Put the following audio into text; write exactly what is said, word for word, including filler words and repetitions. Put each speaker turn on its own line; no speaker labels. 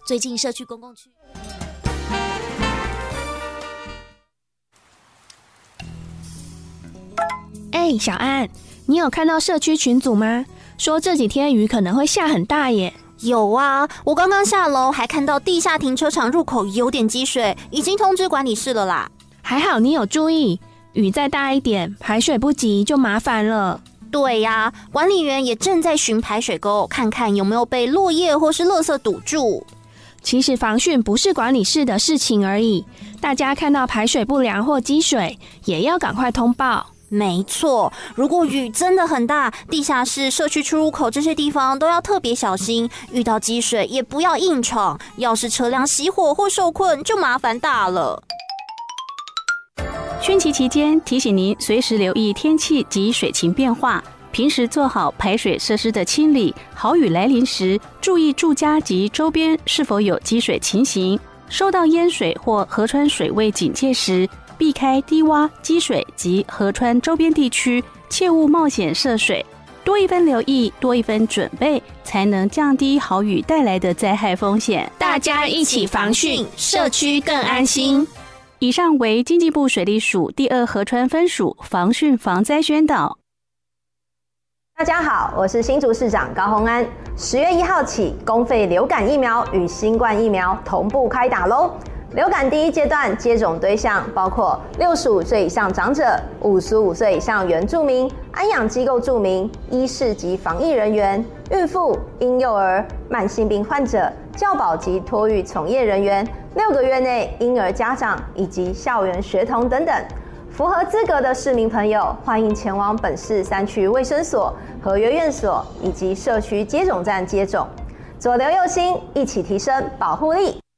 最近社区公共区
哎，小安，你有看到社区群组吗？说这几天雨可能会下很大耶。
有啊，我刚刚下楼还看到地下停车场入口有点积水，已经通知管理室了啦。
还好你有注意，雨再大一点，排水不急就麻烦了。
对呀，管理员也正在巡排水沟，看看有没有被落叶或是垃圾堵住。
其实防汛不是管理室的事情而已，大家看到排水不良或积水，也要赶快通报。
没错，如果雨真的很大，地下室、社区出入口这些地方都要特别小心，遇到积水也不要硬闯，要是车辆熄火或受困，就麻烦大了。
汛期期间，提醒您随时留意天气及水情变化，平时做好排水设施的清理，豪雨来临时，注意住家及周边是否有积水情形。受到淹水或河川水位警戒时，避开低洼、积水及河川周边地区，切勿冒险涉水。多一分留意，多一分准备，才能降低豪雨带来的灾害风险。
大家一起防汛，社区更安心。
以上为经济部水利署第二河川分署防汛防灾宣导。
大家好，我是新竹市长高虹安。十月一号起，公费流感疫苗与新冠疫苗同步开打喽。流感第一阶段接种对象包括六十五岁以上长者、五十五岁以上原住民、安养机构住民、医事及防疫人员、孕妇、婴幼儿、慢性病患者、教保及托育从业人员、六个月内婴儿家长以及校园学童等等。符合资格的市民朋友，欢迎前往本市三区卫生所、合约院所以及社区接种站接种。左邻右心，一起提升保护力。